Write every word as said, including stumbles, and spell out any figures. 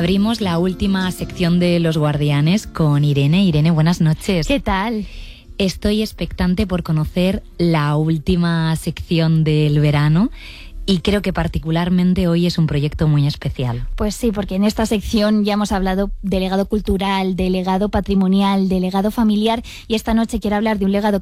Abrimos la última sección de Los Guardianes con Irene. Irene, buenas noches. ¿Qué tal? Estoy expectante por conocer la última sección del verano. Y creo que particularmente hoy es un proyecto muy especial. Pues sí, porque en esta sección ya hemos hablado de legado cultural, de legado patrimonial, de legado familiar, y esta noche quiero hablar de un legado